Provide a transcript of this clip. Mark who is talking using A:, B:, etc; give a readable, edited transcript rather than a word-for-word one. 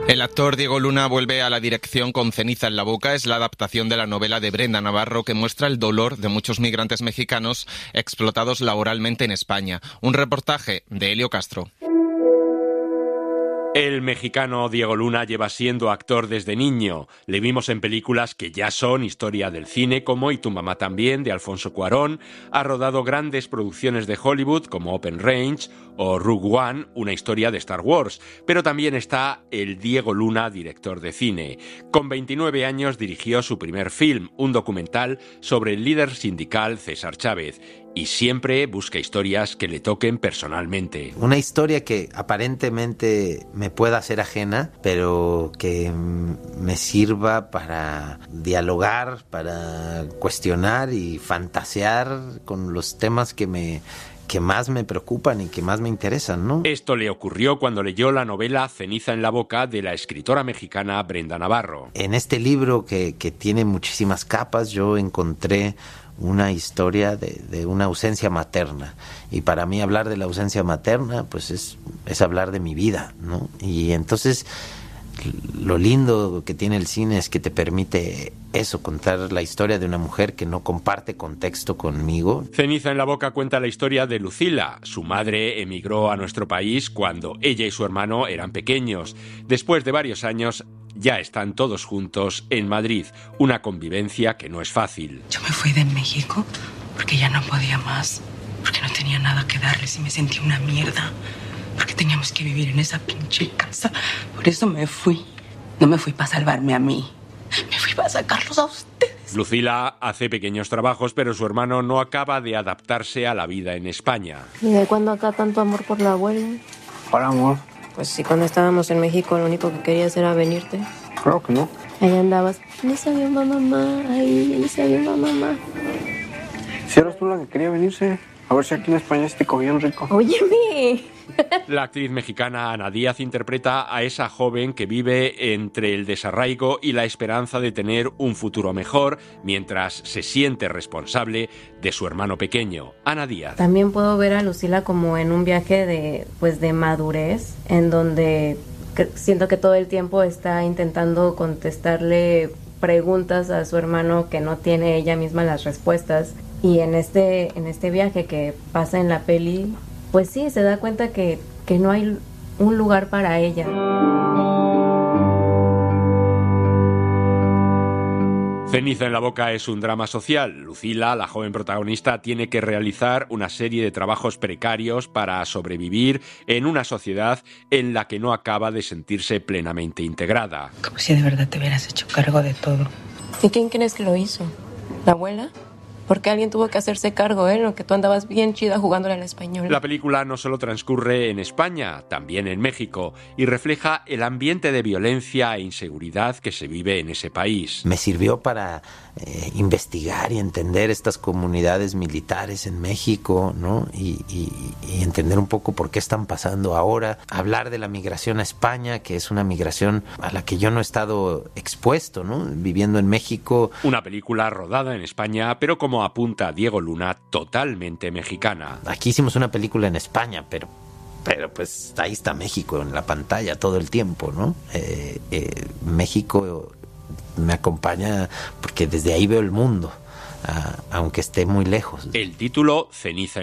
A: El actor Diego Luna vuelve a la dirección con Ceniza en la boca. Es la adaptación de la novela de Brenda Navarro que muestra el dolor de muchos migrantes mexicanos explotados laboralmente en España. Un reportaje de Helio Castro.
B: El mexicano Diego Luna lleva siendo actor desde niño. Le vimos en películas que ya son historia del cine, como Y tu mamá también, de Alfonso Cuarón. Ha rodado grandes producciones de Hollywood, como Open Range o Rogue One, una historia de Star Wars. Pero también está el Diego Luna, director de cine. Con 29 años dirigió su primer film, un documental sobre el líder sindical César Chávez. Y siempre busca historias que le toquen personalmente.
C: Una historia que aparentemente me pueda ser ajena, pero que me sirva para dialogar, para cuestionar y fantasear con los temas que más me preocupan y que más me interesan, ¿no?
B: Esto le ocurrió cuando leyó la novela Ceniza en la boca de la escritora mexicana Brenda Navarro.
C: En este libro que tiene muchísimas capas, yo encontré una historia de una ausencia materna, y para mí hablar de la ausencia materna pues es hablar de mi vida, ¿no? Y entonces lo lindo que tiene el cine es que te permite eso, contar la historia de una mujer que no comparte contexto conmigo.
B: Ceniza en la boca cuenta la historia de Lucila. Su madre emigró a nuestro país cuando ella y su hermano eran pequeños. Después de varios años ya están todos juntos en Madrid, una convivencia que no es fácil.
D: Yo me fui de México porque ya no podía más, porque no tenía nada que darles y me sentía una mierda, porque teníamos que vivir en esa pinche casa. Por eso me fui. No me fui para salvarme a mí, me fui para sacarlos a ustedes.
B: Lucila hace pequeños trabajos, pero su hermano no acaba de adaptarse a la vida en España.
E: ¿Y de cuándo acá tanto amor por la abuela?
F: ¿Cuál amor?
E: Pues sí, cuando estábamos en México lo único que querías era venirte.
F: Claro que no.
E: Ahí andabas. Ni sabía mamá, ahí, ni sabía mamá.
F: Si eras tú la que quería venirse, a ver si aquí en España te cogían rico.
E: Óyeme.
B: La actriz mexicana Ana Díaz interpreta a esa joven que vive entre el desarraigo y la esperanza de tener un futuro mejor, mientras se siente responsable de su hermano pequeño. Ana Díaz.
E: También puedo ver a Lucila como en un viaje de madurez, en donde siento que todo el tiempo está intentando contestarle preguntas a su hermano que no tiene ella misma las respuestas. Y en este viaje que pasa en la peli, pues sí, se da cuenta que no hay un lugar para ella.
B: Ceniza en la boca es un drama social. Lucila, la joven protagonista, tiene que realizar una serie de trabajos precarios para sobrevivir en una sociedad en la que no acaba de sentirse plenamente integrada.
D: Como si de verdad te hubieras hecho cargo de todo.
E: ¿Y quién crees que lo hizo? ¿La abuela? Porque alguien tuvo que hacerse cargo, lo que tú andabas bien chida jugándole al español.
B: La película no solo transcurre en España, también en México, y refleja el ambiente de violencia e inseguridad que se vive en ese país.
C: Me sirvió para investigar y entender estas comunidades militares en México, ¿no? Y entender un poco por qué están pasando ahora. Hablar de la migración a España, que es una migración a la que yo no he estado expuesto, ¿no? Viviendo en México.
B: Una película rodada en España, pero como apunta Diego Luna, totalmente mexicana.
C: Aquí hicimos una película en España, pero pues ahí está México en la pantalla todo el tiempo, ¿no? México me acompaña porque desde ahí veo el mundo, aunque esté muy lejos.
B: El título, Ceniza